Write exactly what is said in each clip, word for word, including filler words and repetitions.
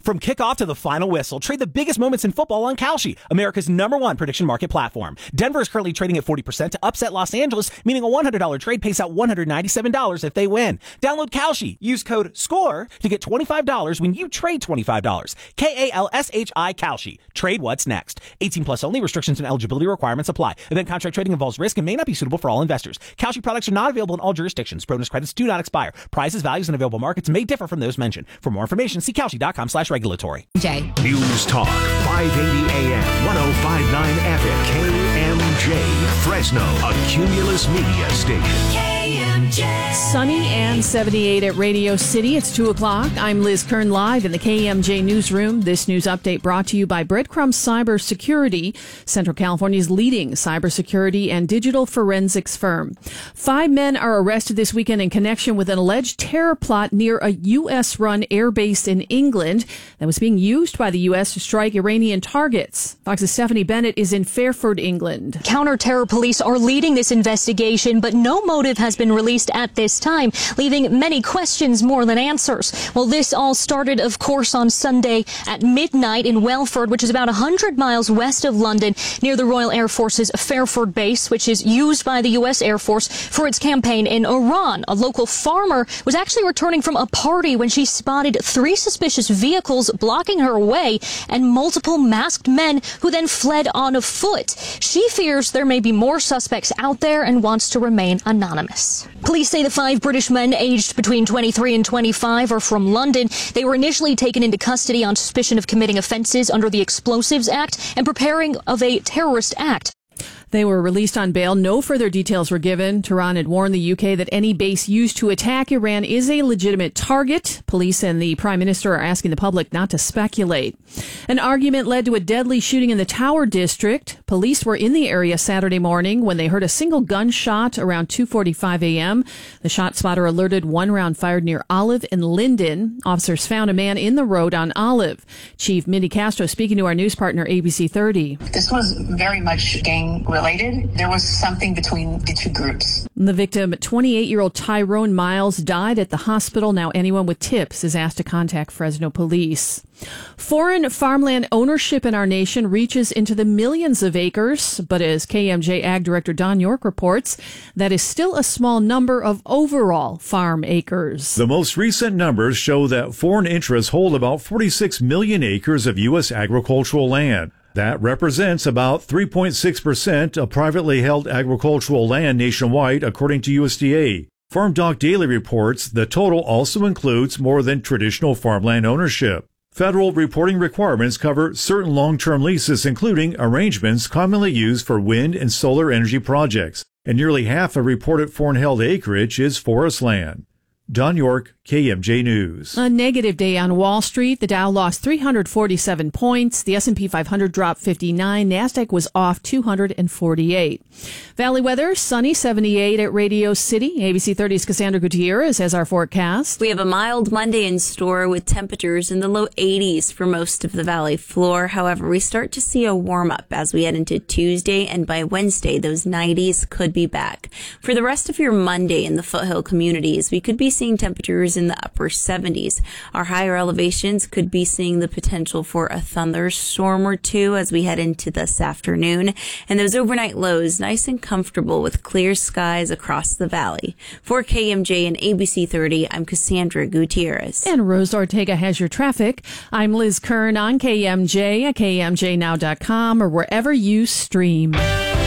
From kickoff to the final whistle, trade the biggest moments in football on Kalshi, America's number one prediction market platform. Denver is currently trading at forty percent to upset Los Angeles, meaning a one hundred dollars trade pays out one hundred ninety-seven dollars if they win. Download Kalshi. Use code SCORE to get twenty-five dollars when you trade twenty-five dollars. K A L S H I Kalshi. Trade what's next. eighteen plus only. Restrictions and eligibility requirements apply. Event contract trading involves risk and may not be suitable for all investors. Kalshi products are not available in all jurisdictions. Bonus credits do not expire. Prices, values, and available markets may differ from those mentioned. For more information, see Kalshi.com slash regulatory. Jay. News Talk, five eighty A M, one oh five point nine F M, K M J, Fresno, a Cumulus Media station. K M J. Sunny and seventy-eight at Radio City. It's two o'clock. I'm Liz Kern, live in the K M J newsroom. This news update brought to you by Breadcrumbs Cybersecurity, Central California's leading cybersecurity and digital forensics firm. Five men are arrested this weekend in connection with an alleged terror plot near a U S-run air base in England that was being used by the U S to strike Iranian targets. Fox's Stephanie Bennett is in Fairford, England. Counter-terror police are leading this investigation, but no motive has been released at this time, leaving many questions more than answers. Well, this all started, of course, on Sunday at midnight in Welford, which is about one hundred miles west of London, near the Royal Air Force's Fairford base, which is used by the U S Air Force for its campaign in Iran. A local farmer was actually returning from a party when she spotted three suspicious vehicles blocking her way and multiple masked men who then fled on foot. She fears there may be more suspects out there and wants to remain anonymous. Police say the five British men aged between twenty-three and twenty-five are from London. They were initially taken into custody on suspicion of committing offenses under the Explosives Act and preparing of a terrorist act. They were released on bail. No further details were given. Tehran had warned the U K that any base used to attack Iran is a legitimate target. Police and the Prime Minister are asking the public not to speculate. An argument led to a deadly shooting in the Tower District. Police were in the area Saturday morning when they heard a single gunshot around two forty-five a.m. The shot spotter alerted one round fired near Olive and Linden. Officers found a man in the road on Olive. Chief Mindy Castro speaking to our news partner A B C thirty. This was very much gang related. There was something between the two groups. The victim, twenty-eight-year-old Tyrone Miles, died at the hospital. Now anyone with tips is asked to contact Fresno police. Foreign farmland ownership in our nation reaches into the millions of acres, but as K M J Ag Director Don York reports, that is still a small number of overall farm acres. The most recent numbers show that foreign interests hold about forty-six million acres of U S agricultural land. That represents about three point six percent of privately held agricultural land nationwide, according to U S D A. Farm Doc Daily reports the total also includes more than traditional farmland ownership. Federal reporting requirements cover certain long-term leases, including arrangements commonly used for wind and solar energy projects. And nearly half of reported foreign-held acreage is forest land. Don York, K M J News. A negative day on Wall Street. The Dow lost three hundred forty-seven points. The S and P five hundred dropped fifty-nine. NASDAQ was off two hundred forty-eight. Valley weather, sunny, seventy-eight at Radio City. A B C thirty's Cassandra Gutierrez has our forecast. We have a mild Monday in store with temperatures in the low eighties for most of the valley floor. However, we start to see a warm up as we head into Tuesday, and by Wednesday, those nineties could be back. For the rest of your Monday in the foothill communities, we could be seeing temperatures in the upper seventies. Our higher elevations could be seeing the potential for a thunderstorm or two as we head into this afternoon. And those overnight lows nice and comfortable with clear skies across the valley. For K M J and A B C thirty, I'm Cassandra Gutierrez. And Rose Ortega has your traffic. I'm Liz Kern on K M J at K M J now dot com or wherever you stream.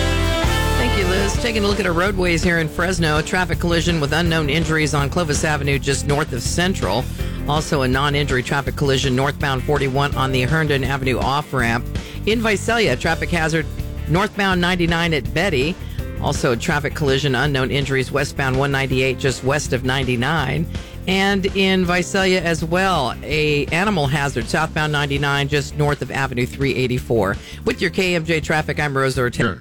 Thank you, Liz. Taking a look at our roadways here in Fresno. A traffic collision with unknown injuries on Clovis Avenue just north of Central. Also a non-injury traffic collision northbound forty-one on the Herndon Avenue off-ramp. In Visalia, traffic hazard northbound ninety-nine at Betty. Also a traffic collision, unknown injuries westbound one ninety-eight just west of ninety-nine. And in Visalia as well, a animal hazard southbound ninety-nine just north of Avenue three eighty-four. With your K M J traffic, I'm Rose Ortega.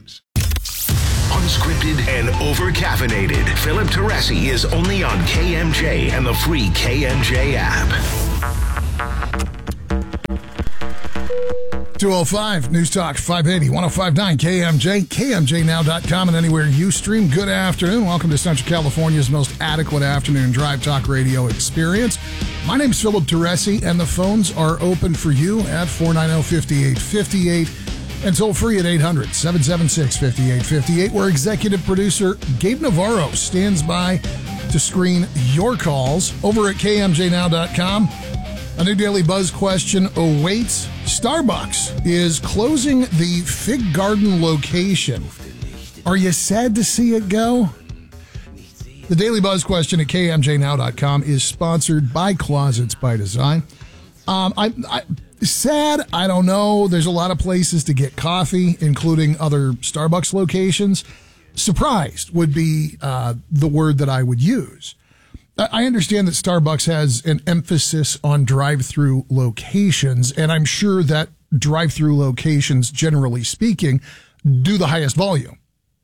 Unscripted and over-caffeinated. Philip Teresi is only on K M J and the free K M J app. two oh five News Talk five eighty, ten fifty-nine K M J, K M J now dot com, and anywhere you stream. Good afternoon. Welcome to Central California's most adequate afternoon drive talk radio experience. My name's Philip Teresi, and the phones are open for you at four nine zero, five eight five eight and toll free at eight hundred, seven seven six, five eight five eight, where executive producer Gabe Navarro stands by to screen your calls. Over at K M J now dot com, a new Daily Buzz question awaits. Starbucks is closing the Fig Garden location. Are you sad to see it go? The Daily Buzz question at K M J now dot com is sponsored by Closets by Design. Um, I, I sad, I don't know. There's a lot of places to get coffee, including other Starbucks locations. Surprised would be uh, the word that I would use. I understand that Starbucks has an emphasis on drive-through locations, and I'm sure that drive-through locations, generally speaking, do the highest volume.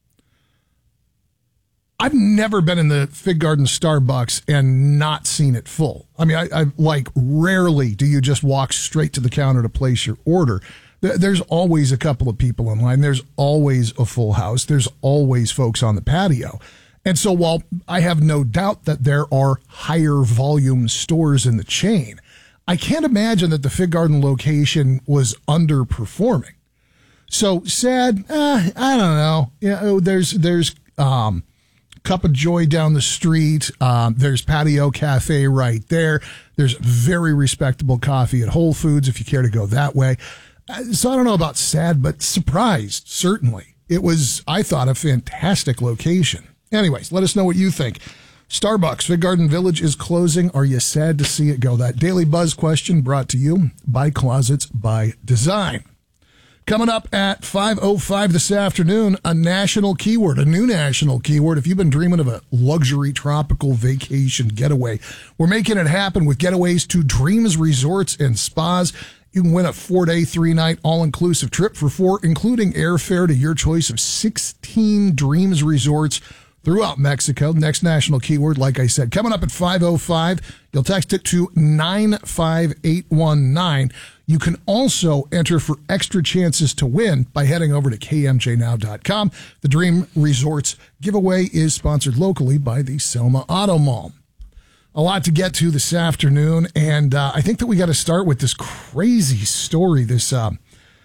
I've never been in the Fig Garden Starbucks and not seen it full. I mean, I, I like rarely do you just walk straight to the counter to place your order. There's always a couple of people in line. There's always a full house. There's always folks on the patio. And so while I have no doubt that there are higher volume stores in the chain, I can't imagine that the Fig Garden location was underperforming. So sad, eh, I don't know. You know, there's there's um, Cup of Joy down the street. Um, there's Patio Cafe right there. There's very respectable coffee at Whole Foods if you care to go that way. So I don't know about sad, but surprised, certainly. It was, I thought, a fantastic location. Anyways, let us know what you think. Starbucks, Fig Garden Village is closing. Are you sad to see it go? That Daily Buzz question brought to you by Closets by Design. Coming up at five oh five this afternoon, a national keyword, a new national keyword. If you've been dreaming of a luxury tropical vacation getaway, we're making it happen with getaways to Dreams Resorts and Spas. You can win a four-day, three-night, all-inclusive trip for four, including airfare to your choice of sixteen Dreams Resorts throughout Mexico. Next national keyword, like I said, coming up at five oh five. You'll text it to nine five eight one nine. You can also enter for extra chances to win by heading over to K M J now dot com. The Dream Resorts giveaway is sponsored locally by the Selma Auto Mall. A lot to get to this afternoon, and uh, I think that we got to start with this crazy story, this uh,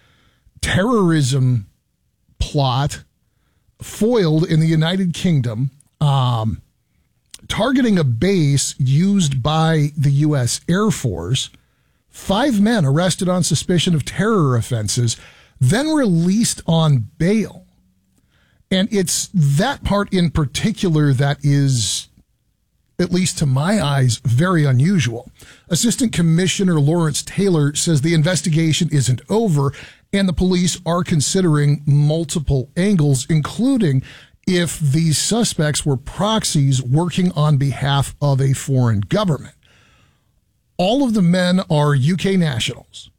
terrorism plot foiled in the United Kingdom, um, targeting a base used by the U S Air Force. Five men arrested on suspicion of terror offenses, then released on bail. And it's that part in particular that is, at least to my eyes, very unusual. Assistant Commissioner Lawrence Taylor says the investigation isn't over, and the police are considering multiple angles, including if these suspects were proxies working on behalf of a foreign government. All of the men are U K nationals.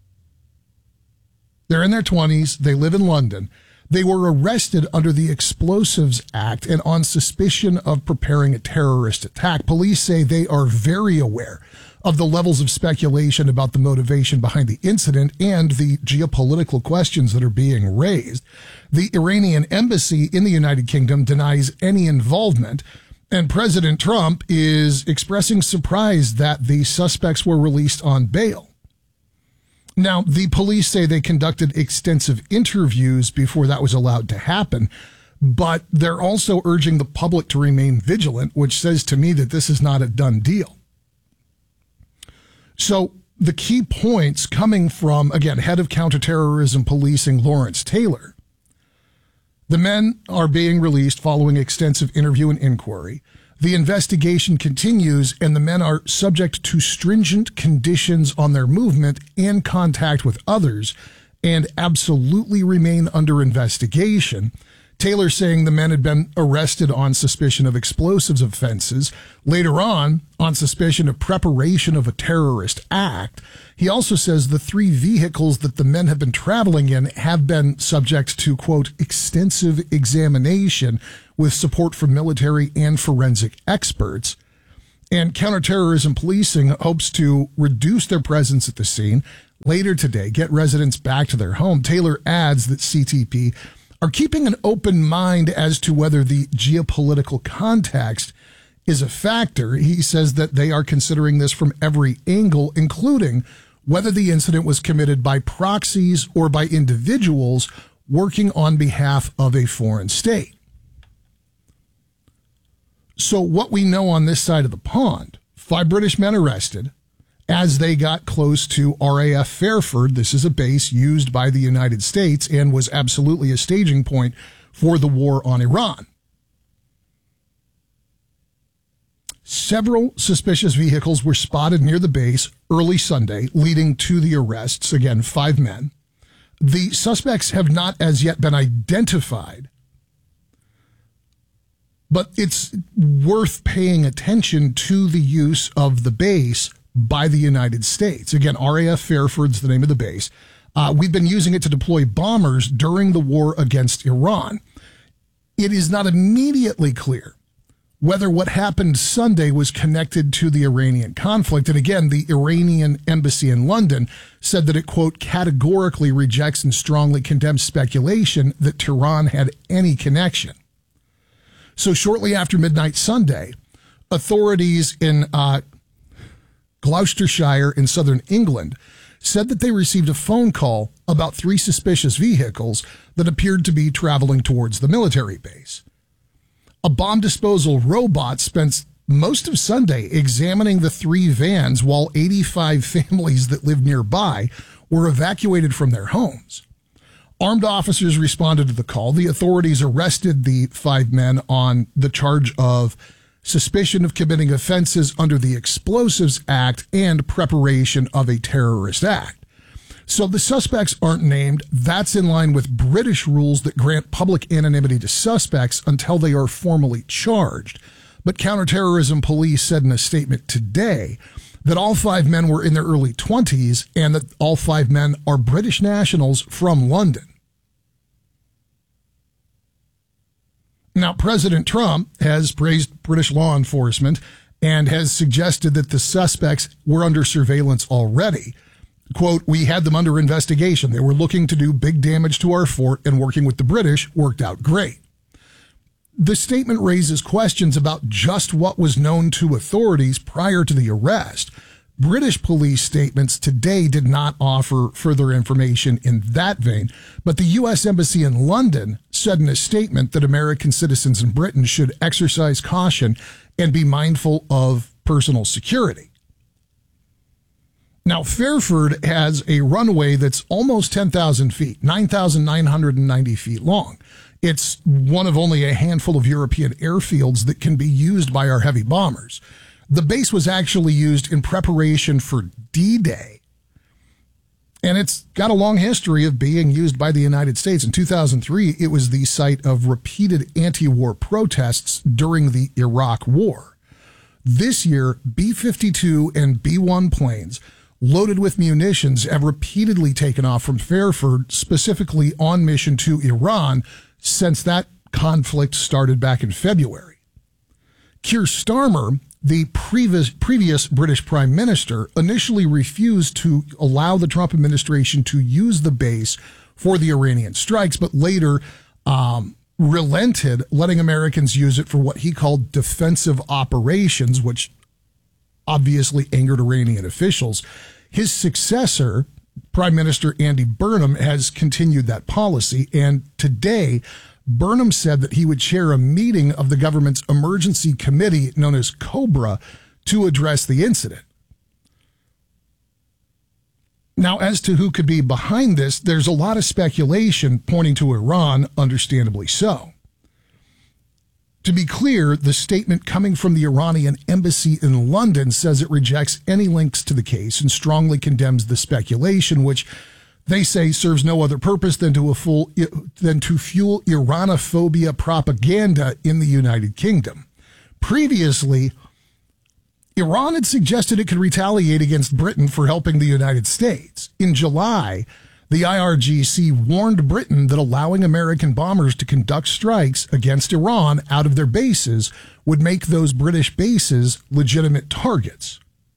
They're in their twenties. They live in London. They were arrested under the Explosives Act and on suspicion of preparing a terrorist attack. Police say they are very aware of the levels of speculation about the motivation behind the incident and the geopolitical questions that are being raised. The Iranian embassy in the United Kingdom denies any involvement, and President Trump is expressing surprise that the suspects were released on bail. Now, the police say they conducted extensive interviews before that was allowed to happen, but they're also urging the public to remain vigilant, which says to me that this is not a done deal. So the key points coming from, again, head of counterterrorism policing Lawrence Taylor. The men are being released following extensive interview and inquiry. The investigation continues, and the men are subject to stringent conditions on their movement and contact with others, and absolutely remain under investigation. Taylor saying the men had been arrested on suspicion of explosives offenses, later on on suspicion of preparation of a terrorist act. He also says the three vehicles that the men have been traveling in have been subject to, quote, extensive examination with support from military and forensic experts. And counterterrorism policing hopes to reduce their presence at the scene later today, get residents back to their home. Taylor adds that C T P are keeping an open mind as to whether the geopolitical context is a factor. He says that they are considering this from every angle, including whether the incident was committed by proxies or by individuals working on behalf of a foreign state. So what we know on this side of the pond, five British men arrested as they got close to R A F Fairford. This is a base used by the United States and was absolutely a staging point for the war on Iran. Several suspicious vehicles were spotted near the base early Sunday, leading to the arrests. Again, five men. The suspects have not as yet been identified, but it's worth paying attention to the use of the base by the United States. Again, R A F Fairford's the name of the base. Uh, we've been using it to deploy bombers during the war against Iran. It is not immediately clear whether what happened Sunday was connected to the Iranian conflict. And again, the Iranian embassy in London said that it, quote, categorically rejects and strongly condemns speculation that Tehran had any connection. So shortly after midnight Sunday, authorities in uh, Gloucestershire in southern England said that they received a phone call about three suspicious vehicles that appeared to be traveling towards the military base. A bomb disposal robot spent most of Sunday examining the three vans while eighty-five families that lived nearby were evacuated from their homes. Armed officers responded to the call. The authorities arrested the five men on the charge of suspicion of committing offenses under the Explosives Act and preparation of a terrorist act. So the suspects aren't named. That's in line with British rules that grant public anonymity to suspects until they are formally charged. But counterterrorism police said in a statement today that all five men were in their early twenties and that all five men are British nationals from London. Now, President Trump has praised British law enforcement and has suggested that the suspects were under surveillance already. Quote, we had them under investigation. They were looking to do big damage to our fort, and working with the British worked out great. The statement raises questions about just what was known to authorities prior to the arrest. British police statements today did not offer further information in that vein, but the U S Embassy in London said in a statement that American citizens in Britain should exercise caution and be mindful of personal security. Now, Fairford has a runway that's almost ten thousand feet, nine thousand nine hundred ninety feet long. It's one of only a handful of European airfields that can be used by our heavy bombers. The base was actually used in preparation for D-Day, and it's got a long history of being used by the United States. In two thousand three, it was the site of repeated anti-war protests during the Iraq War. This year, B fifty-two and B one planes loaded with munitions have repeatedly taken off from Fairford, specifically on mission to Iran, since that conflict started back in February. Keir Starmer, the previous, previous British Prime Minister, initially refused to allow the Trump administration to use the base for the Iranian strikes, but later um, relented, letting Americans use it for what he called defensive operations, which obviously angered Iranian officials. His successor, Prime Minister Andy Burnham, has continued that policy, and today Burnham said that he would chair a meeting of the government's emergency committee known as COBRA to address the incident. Now, as to who could be behind this, there's a lot of speculation pointing to Iran, understandably so. To be clear, the statement coming from the Iranian embassy in London says it rejects any links to the case and strongly condemns the speculation, which they say serves no other purpose than to, a full, than to fuel Iranophobia propaganda in the United Kingdom. Previously, Iran had suggested it could retaliate against Britain for helping the United States. In July, The I R G C warned Britain that allowing American bombers to conduct strikes against Iran out of their bases would make those British bases legitimate targets.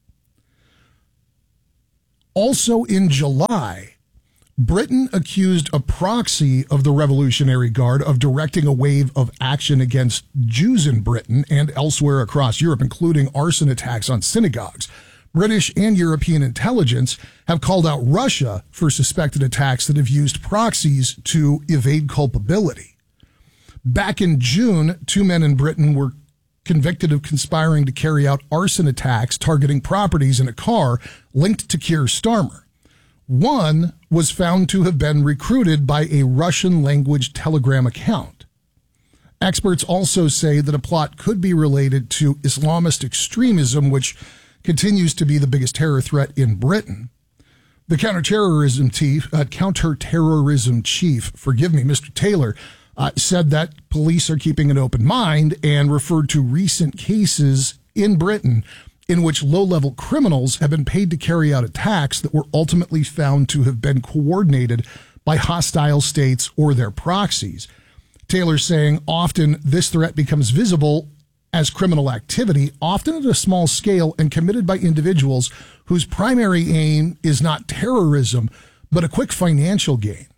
Also in July, Britain accused a proxy of the Revolutionary Guard of directing a wave of action against Jews in Britain and elsewhere across Europe, including arson attacks on synagogues. British and European intelligence have called out Russia for suspected attacks that have used proxies to evade culpability. Back in June, two men in Britain were convicted of conspiring to carry out arson attacks targeting properties in a car linked to Keir Starmer. One was found to have been recruited by a Russian-language Telegram account. Experts also say that a plot could be related to Islamist extremism, which continues to be the biggest terror threat in Britain. The counterterrorism chief, uh, counterterrorism chief, forgive me, Mister Taylor, uh, said that police are keeping an open mind and referred to recent cases in Britain in which low-level criminals have been paid to carry out attacks that were ultimately found to have been coordinated by hostile states or their proxies. Taylor saying often this threat becomes visible as criminal activity, often at a small scale and committed by individuals whose primary aim is not terrorism, but a quick financial gain.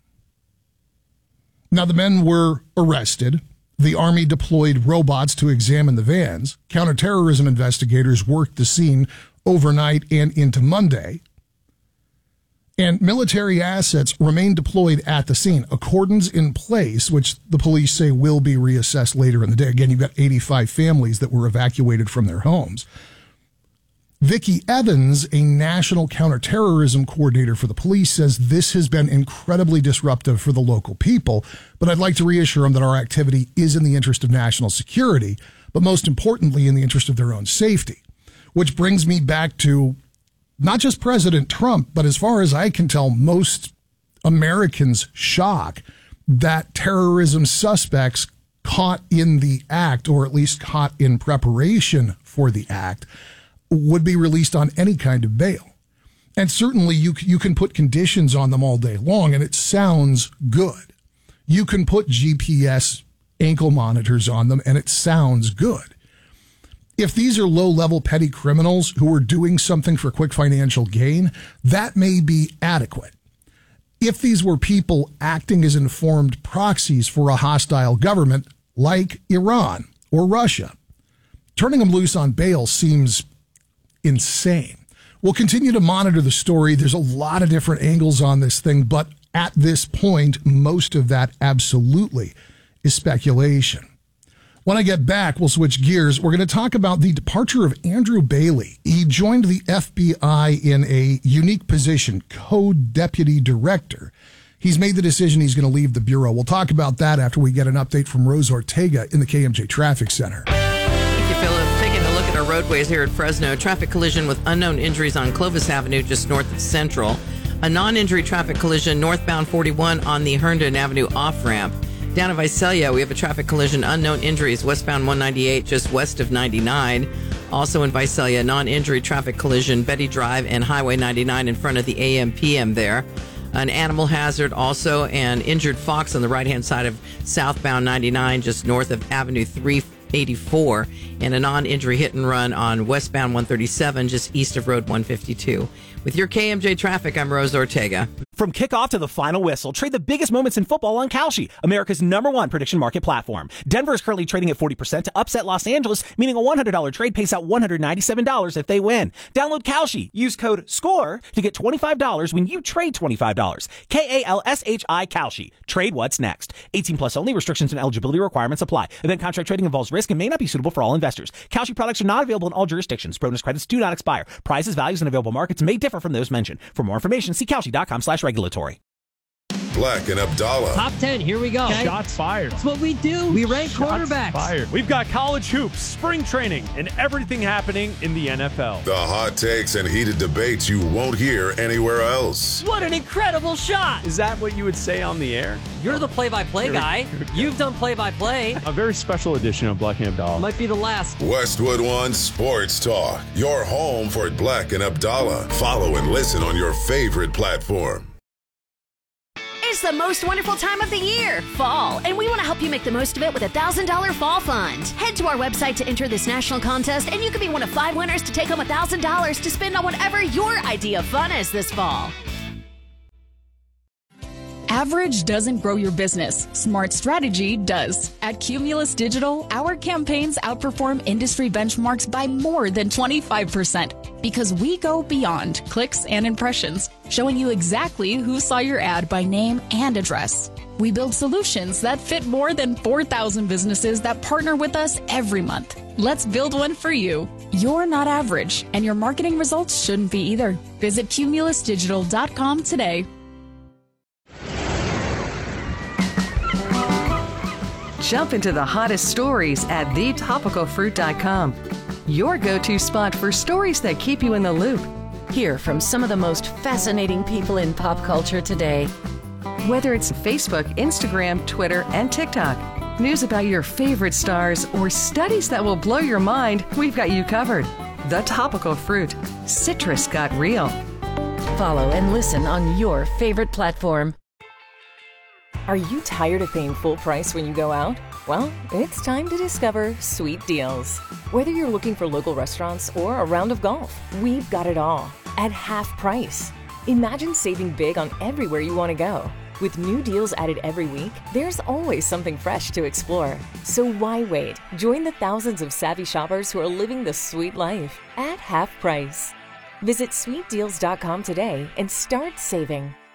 Now, the men were arrested. The Army deployed robots to examine the vans. Counterterrorism investigators worked the scene overnight and into Monday. And military assets remain deployed at the scene. A cordon's in place, which the police say will be reassessed later in the day. Again, you've got eighty-five families that were evacuated from their homes. Vicki Evans, a national counterterrorism coordinator for the police, says this has been incredibly disruptive for the local people, but I'd like to reassure them that our activity is in the interest of national security, but most importantly, in the interest of their own safety. Which brings me back to not just President Trump, but as far as I can tell, most Americans' shock that terrorism suspects caught in the act, or at least caught in preparation for the act, would be released on any kind of bail. And certainly you, you can put conditions on them all day long, and it sounds good. You can put G P S ankle monitors on them, and it sounds good. If these are low-level petty criminals who are doing something for quick financial gain, that may be adequate. If these were people acting as informed proxies for a hostile government like Iran or Russia, turning them loose on bail seems insane. We'll continue to monitor the story. There's a lot of different angles on this thing, but at this point, most of that absolutely is speculation. When I get back, we'll switch gears. We're going to talk about the departure of Andrew Bailey. He joined the F B I in a unique position, co-deputy director. He's made the decision he's going to leave the Bureau. We'll talk about that after we get an update from Rose Ortega in the K M J Traffic Center. Thank you, Philip. Taking a look at our roadways here at Fresno. Traffic collision with unknown injuries on Clovis Avenue, just north of Central. A non-injury traffic collision northbound forty-one on the Herndon Avenue off-ramp. Down in Visalia, we have a traffic collision, unknown injuries, westbound one ninety-eight, just west of ninety-nine. Also in Visalia, non-injury traffic collision, Betty Drive and Highway ninety-nine in front of the A M P M there. An animal hazard also, an injured fox on the right-hand side of southbound ninety-nine, just north of Avenue three eighty-four, and a non-injury hit and run on westbound one thirty-seven, just east of Road one fifty-two. With your K M J Traffic, I'm Rose Ortega. From kickoff to the final whistle, trade the biggest moments in football on Kalshi, America's number one prediction market platform. Denver is currently trading at forty percent to upset Los Angeles, meaning a one hundred dollars trade pays out one hundred ninety-seven dollars if they win. Download Kalshi. Use code SCORE to get twenty-five dollars when you trade twenty-five dollars. K A L S H I Kalshi. Trade what's next. eighteen plus only. Restrictions and eligibility requirements apply. Event contract trading involves risk and may not be suitable for all investors. Kalshi products are not available in all jurisdictions. Bonus credits do not expire. Prices, values, and available markets may differ from those mentioned. For more information, see Kalshi.com slash regulatory. Black and Abdallah. Top ten, here we go. Okay. Shots fired. That's what we do. We rank Shots quarterbacks. Fired. We've got college hoops, spring training, and everything happening in the N F L. The hot takes and heated debates you won't hear anywhere else. What an incredible shot. Is that what you would say on the air? You're the play-by-play guy. You've done play-by-play. A very special edition of Black and Abdallah. Might be the last. Westwood One Sports Talk. Your home for Black and Abdallah. Follow and listen on your favorite platform. is the most wonderful time of the year, fall, and we want to help you make the most of it with a one thousand dollars Fall Fund. Head to our website to enter this national contest, and you could be one of five winners to take home one thousand dollars to spend on whatever your idea of fun is this fall. Average doesn't grow your business. Smart strategy does. At Cumulus Digital, our campaigns outperform industry benchmarks by more than twenty-five percent because we go beyond clicks and impressions, showing you exactly who saw your ad by name and address. We build solutions that fit more than four thousand businesses that partner with us every month. Let's build one for you. You're not average, and your marketing results shouldn't be either. Visit cumulus digital dot com today. Jump into the hottest stories at the topical fruit dot com. Your go-to spot for stories that keep you in the loop. Hear from some of the most fascinating people in pop culture today. Whether it's Facebook, Instagram, Twitter, and TikTok, news about your favorite stars, or studies that will blow your mind, we've got you covered. The Topical Fruit. Citrus got real. Follow and listen on your favorite platform. Are you tired of paying full price when you go out? Well, it's time to discover Sweet Deals. Whether you're looking for local restaurants or a round of golf, we've got it all at half price. Imagine saving big on everywhere you want to go. With new deals added every week, there's always something fresh to explore. So why wait? Join the thousands of savvy shoppers who are living the sweet life at half price. Visit sweet deals dot com today and start saving.